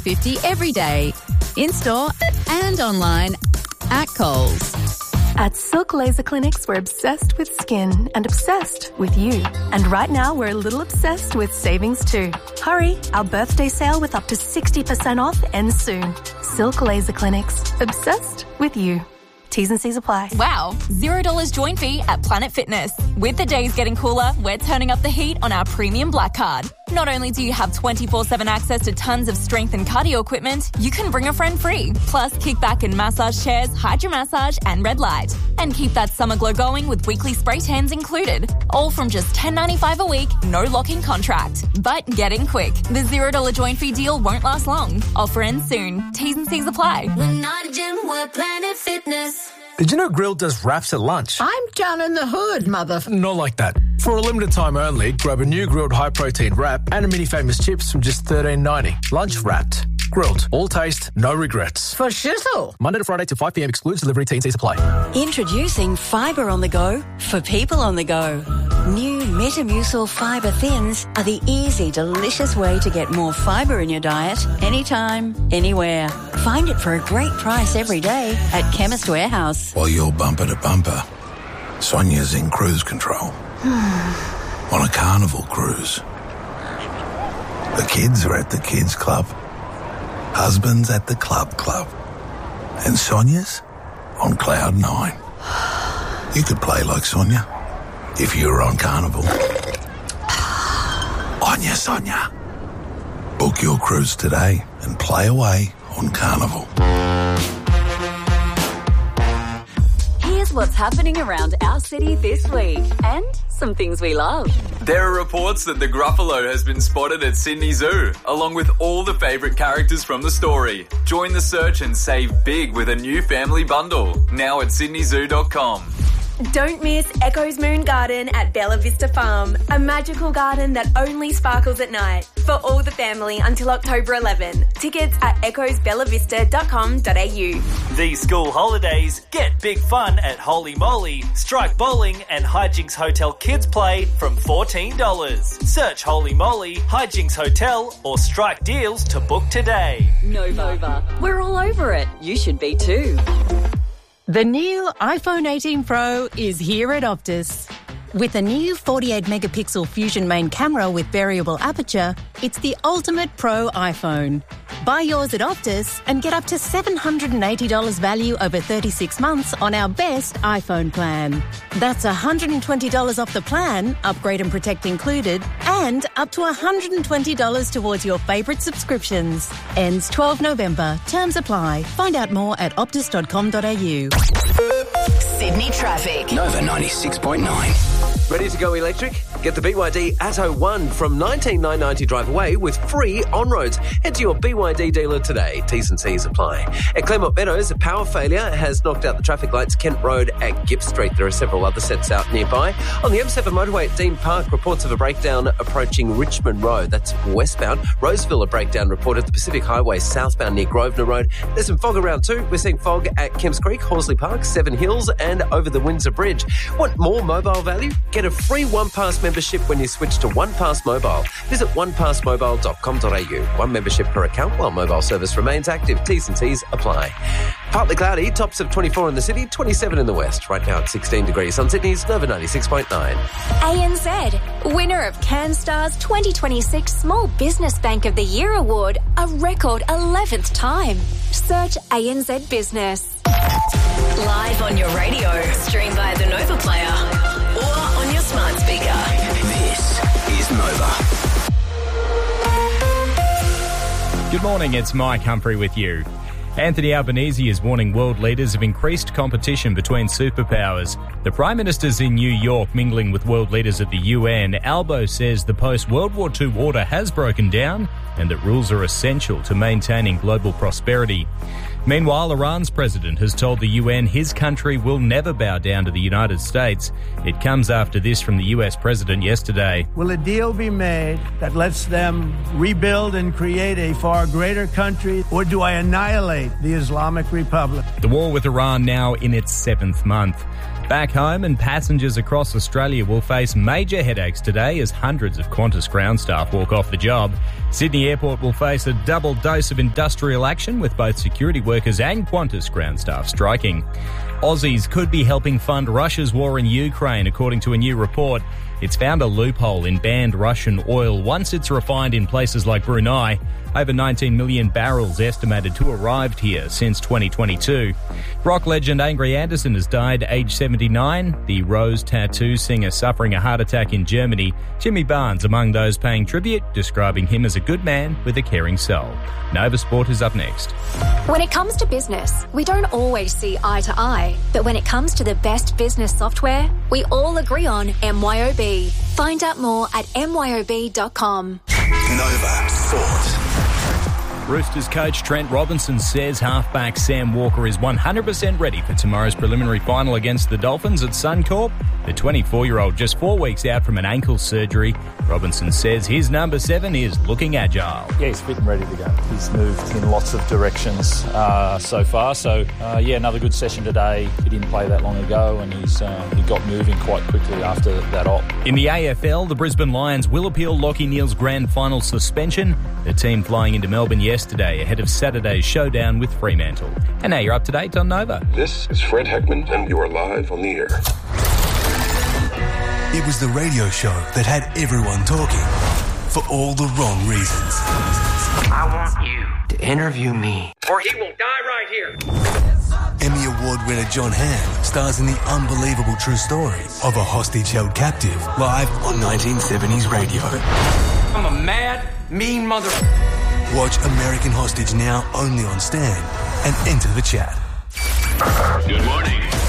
$1.50 every day. In-store and online at Coles. At Silk Laser Clinics, we're obsessed with skin and obsessed with you. And right now, we're a little obsessed with savings too. Hurry, our birthday sale with up to 60% off ends soon. Silk Laser Clinics, obsessed with you. T's and C's apply. Wow, $0 join fee at Planet Fitness. With the days getting cooler, we're turning up the heat on our premium Black Card. Not only do you have 24/7 access to tons of strength and cardio equipment, you can bring a friend free. Plus, kickback and massage chairs, hydro massage and red light. And keep that summer glow going with weekly spray tans included. All from just $10.95 a week, no lock-in contract. But get in quick. The $0 join fee deal won't last long. Offer ends soon. T's and C's apply. We're not a gym, we're Planet Fitness. Did you know Grill does wraps at lunch? I'm down in the hood, mother... Not like that. For a limited time only, grab a new grilled high-protein wrap and a mini famous chips from just $13.90. Lunch wrapped. Grilled. All taste, no regrets. For shizzle. Monday to Friday to 5 p.m. excludes delivery. T&Cs apply. Introducing Fibre on the Go for people on the go. New Metamucil Fibre Thins are the easy, delicious way to get more fibre in your diet anytime, anywhere. Find it for a great price every day at Chemist Warehouse. While you're bumper to bumper, Sonia's in cruise control. On a carnival cruise. The kids are at the kids club. Husband's at the club. And Sonia's on cloud 9. You could play like Sonia if you were on Carnival. On ya, Sonia. Book your cruise today and play away on Carnival. Here's what's happening around our city this week and some things we love. There are reports that the Gruffalo has been spotted at Sydney Zoo, along with all the favourite characters from the story. Join the search and save big with a new family bundle, now at sydneyzoo.com. Don't miss Echo's Moon Garden at Bella Vista Farm, a magical garden that only sparkles at night. For all the family until October 11. Tickets at echoesbellavista.com.au. These school holidays, get big fun at Holy Moly, Strike Bowling and Hijinks Hotel Kids Play from $14. Search Holy Moly, Hijinks Hotel or Strike Deals to book today. Nova. We're all over it. You should be too. The new iPhone 18 Pro is here at Optus. With a new 48-megapixel Fusion main camera with variable aperture, it's the ultimate pro iPhone. Buy yours at Optus and get up to $780 value over 36 months on our best iPhone plan. That's $120 off the plan, upgrade and protect included, and up to $120 towards your favourite subscriptions. Ends 12 November. Terms apply. Find out more at optus.com.au. Sydney traffic. Nova 96.9. Ready to go electric? Get the BYD Atto 1 from $19,990 drive away with free on-roads. Head to your BYD dealer today. T's and C's apply. At Claremont Meadows, a power failure has knocked out the traffic lights Kent Road at Gipp Street. There are several other sets out nearby. On the M7 motorway at Dean Park, reports of a breakdown approaching Richmond Road. That's westbound. Roseville, a breakdown reported. The Pacific Highway southbound near Grosvenor Road. There's some fog around too. We're seeing fog at Kemps Creek, Horsley Park, Seven Hills and over the Windsor Bridge. Want more mobile value? Get a free OnePass membership when you switch to OnePass Mobile. Visit onepassmobile.com.au. One membership per account while mobile service remains active. T's and C's apply. Partly cloudy, tops of 24 in the city, 27 in the west. Right now at 16 degrees on Sydney's Nova 96.9. ANZ, winner of CanStar's 2026 Small Business Bank of the Year Award, a record 11th time. Search ANZ Business. Live on your radio, stream via the Nova Player or on your smart speaker. This is Nova. Good morning, it's Mike Humphrey with you. Anthony Albanese is warning world leaders of increased competition between superpowers. The Prime Minister's in New York mingling with world leaders at the UN. Albo says the post-World War II order has broken down and that rules are essential to maintaining global prosperity. Meanwhile, Iran's president has told the UN his country will never bow down to the United States. It comes after this from the US president yesterday. Will a deal be made that lets them rebuild and create a far greater country, or do I annihilate the Islamic Republic? The war with Iran now in its 7th month. Back home, and passengers across Australia will face major headaches today as hundreds of Qantas ground staff walk off the job. Sydney Airport will face a double dose of industrial action with both security workers and Qantas ground staff striking. Aussies could be helping fund Russia's war in Ukraine, according to a new report. It's found a loophole in banned Russian oil once it's refined in places like Brunei. Over 19 million barrels estimated to have arrived here since 2022. Rock legend Angry Anderson has died aged 79. The Rose Tattoo singer suffering a heart attack in Germany. Jimmy Barnes among those paying tribute, describing him as a good man with a caring soul. Nova Sport is up next. When it comes to business, we don't always see eye to eye. But when it comes to the best business software, we all agree on MYOB. Find out more at myob.com. Nova Sport. Roosters coach Trent Robinson says halfback Sam Walker is 100% ready for tomorrow's preliminary final against the Dolphins at Suncorp. The 24-year-old just 4 weeks out from an ankle surgery. Robinson says his number 7 is looking agile. Yeah, he's fit and ready to go. He's moved in lots of directions so far. So, another good session today. He didn't play that long ago, and he got moving quite quickly after that op. In the AFL, the Brisbane Lions will appeal Lachie Neale's grand final suspension. The team flying into Melbourne yesterday ahead of Saturday's showdown with Fremantle. And now you're up to date on Nova. This is Fred Heckman, and you are live on the air. It was the radio show that had everyone talking for all the wrong reasons. I want you to interview me, or he will die right here. Emmy Award winner John Hamm stars in the unbelievable true story of a hostage held captive live on 1970s radio. I'm a mad, mean mother. Watch American Hostage now only on Stan and enter the chat. Good morning.